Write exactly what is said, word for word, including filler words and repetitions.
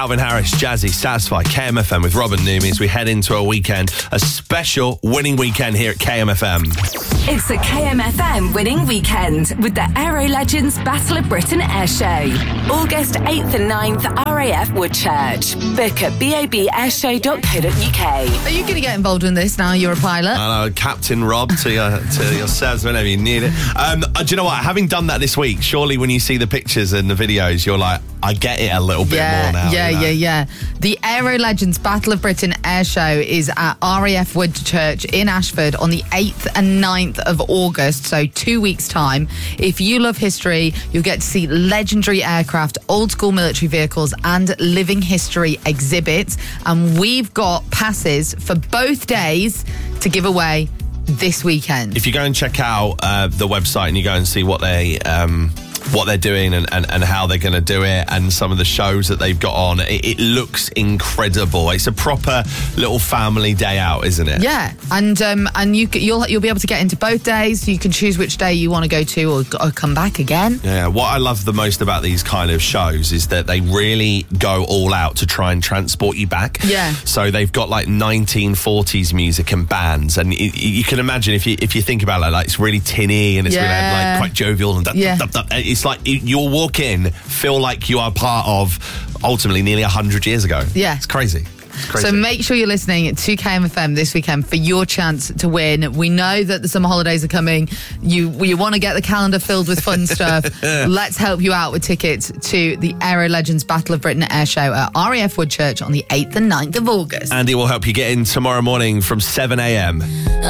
Calvin Harris, Jazzy, Satisfy, K M F M with Robin Noomi as we head into a weekend, a special winning weekend here at K M F M. It's the K M F M winning weekend with the Aero Legends Battle of Britain Air Show. August eighth and ninth, R A F Woodchurch. Book at bob airshow dot co dot uk. Are you going to get involved in this now you're a pilot? I know, Captain Rob to, your, to yourselves whenever you need it. Um, do you know what? Having done that this week, surely when you see the pictures and the videos, you're like, I get it a little bit yeah, more now. Yeah, you know? yeah, yeah. The Aero Legends Battle of Britain Air Show is at R A F Woodchurch in Ashford on the eighth and ninth of August, so two weeks' time. If you love history, you'll get to see legendary aircraft, old school military vehicles, and living history exhibits. And we've got passes for both days to give away this weekend. If you go and check out uh, the website and you go and see what they um, what they're doing and, and, and how they're going to do it and some of the shows that they've got on, it, it looks incredible. It's a proper little family day out, isn't it? Yeah, and um, and you you'll you'll be able to get into both days. You can choose which day you want to go to or, or come back again. Yeah, what I love the most about these kind of shows is that they really go all out to try and transport you back. Yeah. So they've got like nineteen forties music and bands, and you, you can imagine if you if you think about it, like it's really tinny and it's Yeah. really like quite jovial and da, Yeah. da, da, da. It's like you'll walk in, feel like you are part of ultimately nearly a hundred years ago. Yeah. It's crazy. It's crazy. So make sure you're listening to K M F M this weekend for your chance to win. We know that the summer holidays are coming. You you want to get the calendar filled with fun stuff. Let's help you out with tickets to the Aero Legends Battle of Britain Air Show at R A F Woodchurch on the eighth and ninth of August. Andy will help you get in tomorrow morning from seven a.m.